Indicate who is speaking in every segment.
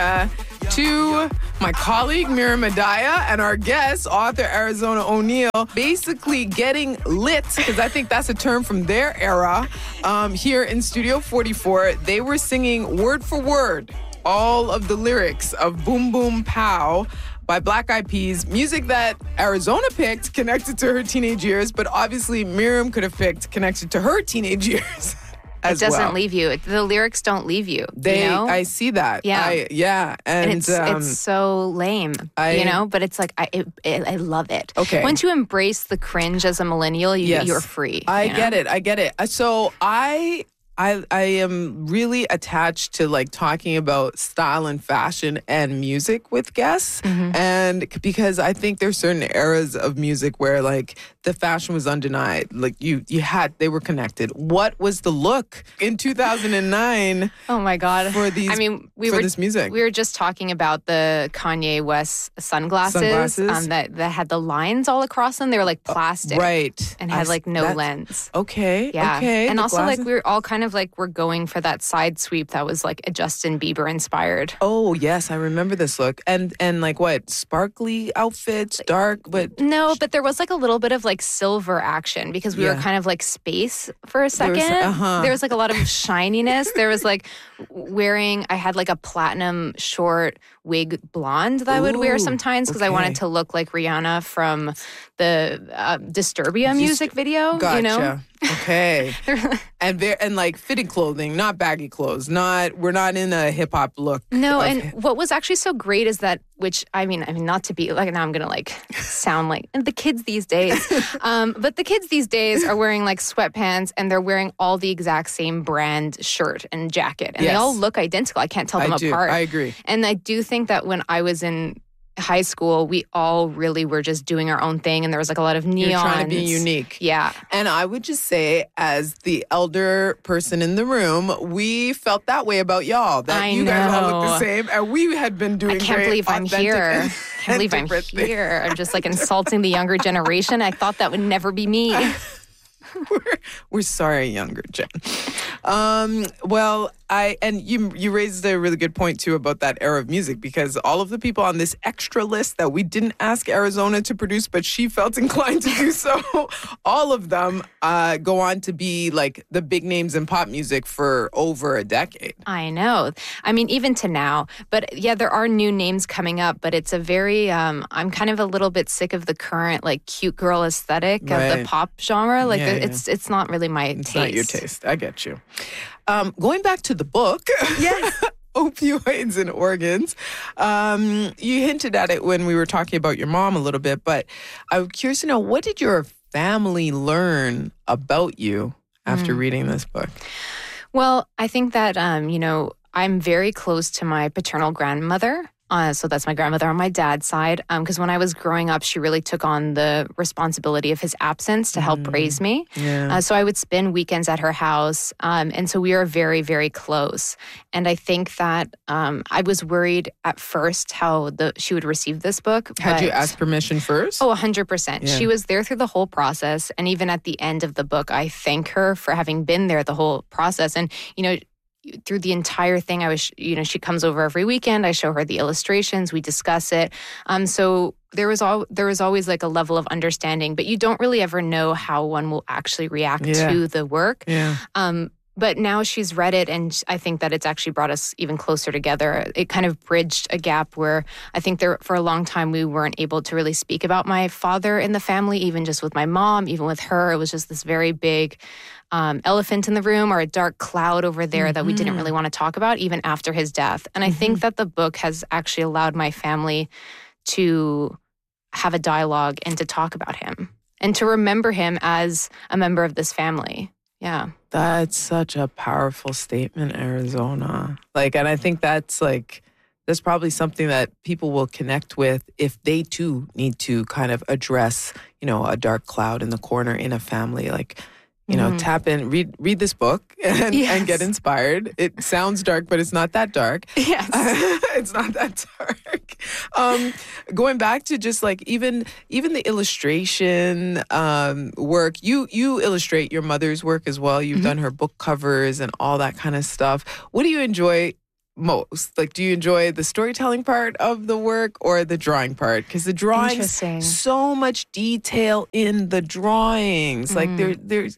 Speaker 1: To my colleague Miriam Adaya and our guest, author Arizona O'Neal, basically getting lit, because I think that's a term from their era, here in Studio 44. They were singing word for word all of the lyrics of Boom Boom Pow by Black Eyed Peas, music that Arizona picked connected to her teenage years, but obviously Miriam could have picked connected to her teenage years.
Speaker 2: It doesn't leave you. The lyrics don't leave you.
Speaker 1: I see that.
Speaker 2: Yeah.
Speaker 1: And
Speaker 2: it's so lame, but it's like, I love it.
Speaker 1: Okay.
Speaker 2: Once you embrace the cringe as a millennial, you're free.
Speaker 1: I get it. So I am really attached to like talking about style and fashion and music with guests. And because I think there's certain eras of music where like the fashion was undenied. Like they were connected. What was the look in 2009?
Speaker 2: Oh my God.
Speaker 1: For these, this music.
Speaker 2: We were just talking about the Kanye West sunglasses. That had the lines all across them. They were like plastic.
Speaker 1: Right.
Speaker 2: And had like no lens.
Speaker 1: Okay.
Speaker 2: Yeah.
Speaker 1: Okay.
Speaker 2: And also like we were all kind of like, we're going for that side sweep that was like a Justin Bieber inspired.
Speaker 1: Oh yes, I remember this look. And like what? Sparkly outfits, dark, but
Speaker 2: no, but there was like a little bit of like silver action because we were kind of like space for a second. There was like a lot of shininess. There was like I had like a platinum short wig blonde that I would wear sometimes because I wanted to look like Rihanna from the Disturbia music video.
Speaker 1: Gotcha.
Speaker 2: You know?
Speaker 1: Okay. and like fitted clothing, not baggy clothes. We're not in a hip hop look.
Speaker 2: No, and what was actually so great is that, which I mean, not to be like, now I'm gonna like sound like the kids these days, but the kids these days are wearing like sweatpants and they're wearing all the exact same brand shirt and jacket, and they all look identical. I can't tell them apart.
Speaker 1: I agree.
Speaker 2: And I do think that when I was in high school, we all really were just doing our own thing, and there was like a lot of neons.
Speaker 1: You're trying to be unique.
Speaker 2: Yeah.
Speaker 1: And I would just say, as the elder person in the room, we felt that way about y'all. That you guys all look the same, and we had been doing great.
Speaker 2: I can't believe I'm here. I can't believe I'm here. I'm just like insulting the younger generation. I thought that would never be me.
Speaker 1: We're sorry, younger Jen. You raised a really good point too about that era of music, because all of the people on this extra list that we didn't ask Arizona to produce, but she felt inclined to do so, all of them go on to be like the big names in pop music for over a decade.
Speaker 2: I know. I mean, even to now. But yeah, there are new names coming up, but it's a very, I'm kind of a little bit sick of the current like cute girl aesthetic of the pop genre. Like it's not really my taste.
Speaker 1: It's not your taste. I get you. Going back to the book.
Speaker 2: Yes.
Speaker 1: Opioids and organs. You hinted at it when we were talking about your mom a little bit, but I'm curious to know, what did your family learn about you after reading this book?
Speaker 2: Well, I think that, I'm very close to my paternal grandmother. So that's my grandmother on my dad's side. Because when I was growing up, she really took on the responsibility of his absence to help raise me.
Speaker 1: Yeah.
Speaker 2: So I would spend weekends at her house. And so we are very, very close. And I think that I was worried at first how she would receive this book.
Speaker 1: Had you asked permission first?
Speaker 2: Oh, 100%.
Speaker 1: Yeah.
Speaker 2: She was there through the whole process. And even at the end of the book, I thank her for having been there the whole process. And, through the entire thing, she comes over every weekend. I show her the illustrations. We discuss it. So there was always like a level of understanding, but you don't really ever know how one will actually react to the work.
Speaker 1: Yeah.
Speaker 2: But now she's read it, and I think that it's actually brought us even closer together. It kind of bridged a gap where I think for a long time we weren't able to really speak about my father in the family, even just with my mom, even with her. It was just this very big elephant in the room, or a dark cloud over there that we didn't really want to talk about, even after his death. And I think that the book has actually allowed my family to have a dialogue and to talk about him and to remember him as a member of this family. Yeah.
Speaker 1: That's such a powerful statement, Arizona. And I think that's probably something that people will connect with if they too need to kind of address, a dark cloud in the corner in a family. Tap in, read this book and get inspired. It sounds dark, but it's not that dark.
Speaker 2: Yes.
Speaker 1: It's not that dark. Going back to just even the illustration work, you illustrate your mother's work as well. You've done her book covers and all that kind of stuff. What do you enjoy most? Like, do you enjoy the storytelling part of the work or the drawing part? Because the drawings,
Speaker 2: Interesting.
Speaker 1: so much detail in the drawings. Like there's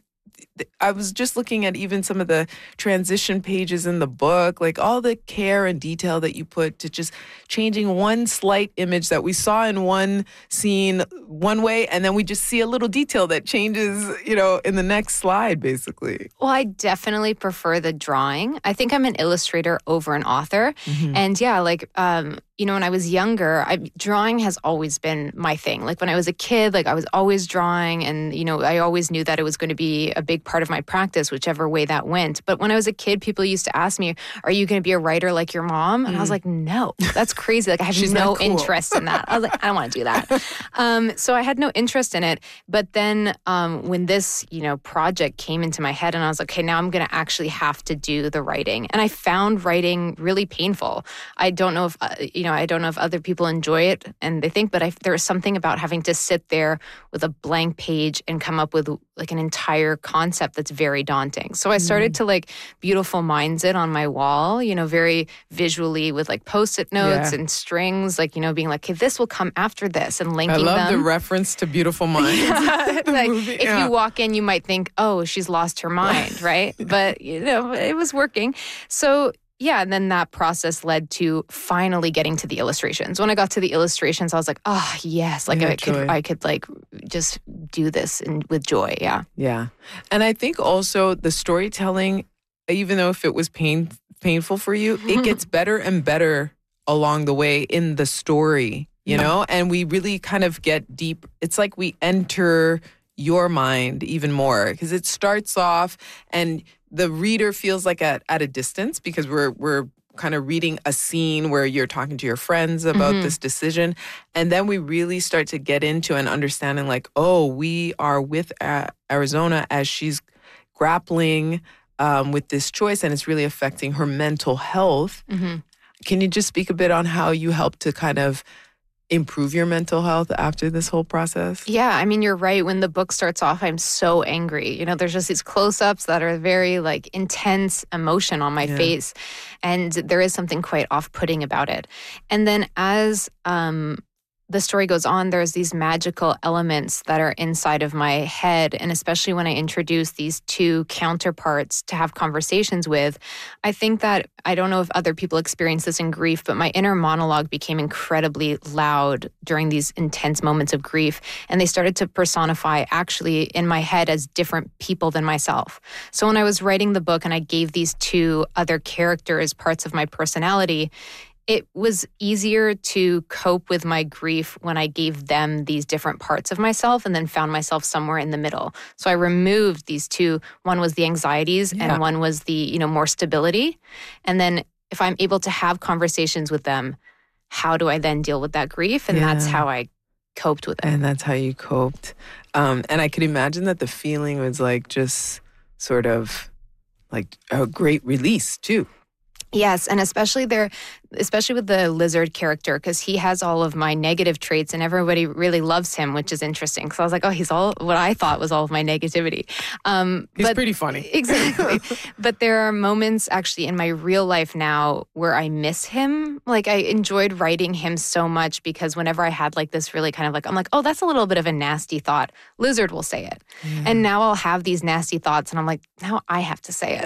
Speaker 1: I was just looking at even some of the transition pages in the book, like all the care and detail that you put to just changing one slight image that we saw in one scene one way, and then we just see a little detail that changes, in the next slide, basically.
Speaker 2: Well, I definitely prefer the drawing. I think I'm an illustrator over an author. And yeah, like, when I was younger, drawing has always been my thing. Like when I was a kid, like I was always drawing, and, I always knew that it was going to be a big part of my practice, whichever way that went. But when I was a kid, people used to ask me, are you going to be a writer like your mom? And I was like, no, that's crazy. Like I have no interest in that. I was like, I don't want to do that. So I had no interest in it. But then when this, project came into my head, and I was like, okay, now I'm going to actually have to do the writing. And I found writing really painful. I don't know if, I don't know if other people enjoy it and they think, but there was something about having to sit there with a blank page and come up with like an entire concept that's very daunting. So I started to like beautiful minds it on my wall, very visually with like Post-it notes and strings, like, being like, okay, this will come after this, and linking them.
Speaker 1: I love the reference to Beautiful Minds.
Speaker 2: Like if you walk in, you might think, oh, she's lost her mind, right? But, it was working. So yeah, and then that process led to finally getting to the illustrations. When I got to the illustrations, I was like, oh, yes, like I could like just do this with joy, yeah.
Speaker 1: Yeah. And I think also the storytelling, even though if it was painful for you, it gets better and better along the way in the story, and we really kind of get deep. It's like we enter your mind even more, because it starts off and the reader feels like at a distance, because we're kind of reading a scene where you're talking to your friends about this decision. And then we really start to get into an understanding like, oh, we are with Arizona as she's grappling with this choice, and it's really affecting her mental health. Can you just speak a bit on how you help to kind of improve your mental health after this whole process?
Speaker 2: Yeah, I mean, you're right. When the book starts off, I'm so angry. There's just these close-ups that are very like intense emotion on my face. And there is something quite off-putting about it. And then as the story goes on, there's these magical elements that are inside of my head. And especially when I introduce these two counterparts to have conversations with, I think that, I don't know if other people experience this in grief, but my inner monologue became incredibly loud during these intense moments of grief. And they started to personify actually in my head as different people than myself. So when I was writing the book and I gave these two other characters parts of my personality, it was easier to cope with my grief when I gave them these different parts of myself and then found myself somewhere in the middle. So I removed these two. One was the anxieties and one was the, more stability. And then if I'm able to have conversations with them, how do I then deal with that grief? And that's how I coped with it.
Speaker 1: And that's how you coped. And I could imagine that the feeling was like just sort of like a great release too.
Speaker 2: Yes, and especially with the lizard character, because he has all of my negative traits and everybody really loves him, which is interesting. So I was like, oh, he's all what I thought was all of my negativity.
Speaker 1: He's pretty funny.
Speaker 2: Exactly. But there are moments actually in my real life now where I miss him. Like I enjoyed writing him so much because whenever I had like this really kind of like, I'm like, oh, that's a little bit of a nasty thought. Lizard will say it. And now I'll have these nasty thoughts and I'm like, now I have to say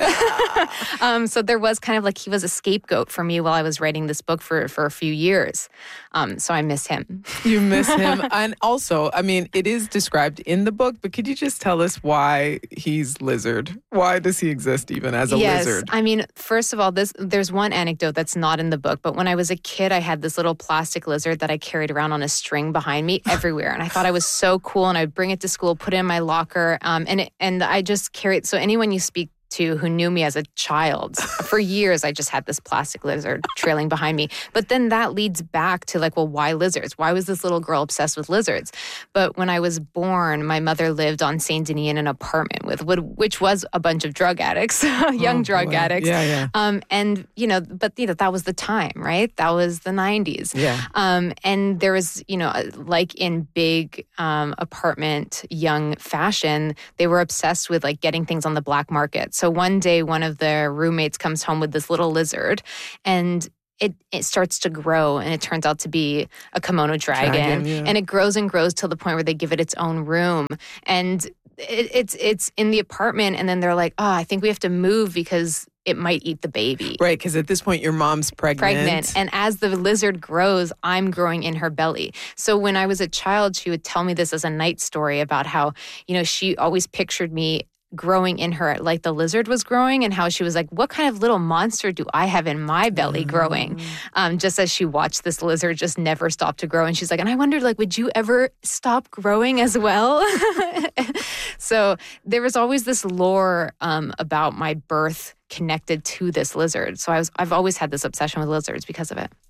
Speaker 2: it. So there was kind of like, he was a scapegoat for me while I was writing this book for a few years. So I miss him.
Speaker 1: You miss him. And also, I mean, it is described in the book, but could you just tell us why he's lizard? Why does he exist even as a lizard?
Speaker 2: I mean, first of all, there's one anecdote that's not in the book, but when I was a kid, I had this little plastic lizard that I carried around on a string behind me everywhere. And I thought I was so cool. And I'd bring it to school, put it in my locker. And I just carried, so anyone you speak to who knew me as a child, for years I just had this plastic lizard trailing behind me. But then that leads back to like, well, why lizards? Why was this little girl obsessed with lizards? But when I was born, my mother lived on Saint Denis in an apartment which was a bunch of drug addicts, young drug addicts.
Speaker 1: Yeah.
Speaker 2: And that was the time, right? That was the 90s.
Speaker 1: Yeah.
Speaker 2: And there was, like in big apartment young fashion, they were obsessed with like getting things on the black market. So one day, one of their roommates comes home with this little lizard, and it starts to grow, and it turns out to be a Komodo dragon. And it grows and grows till the point where they give it its own room. And it's in the apartment, and then they're like, I think we have to move because it might eat the baby.
Speaker 1: Right, because at this point, your mom's pregnant.
Speaker 2: And as the lizard grows, I'm growing in her belly. So when I was a child, she would tell me this as a night story about how, she always pictured me growing in her like the lizard was growing, and how she was like, what kind of little monster do I have in my belly growing? Just as she watched this lizard just never stop to grow. And she's like, and I wondered, like, would you ever stop growing as well? So there was always this lore about my birth connected to this lizard. So I've always had this obsession with lizards because of it.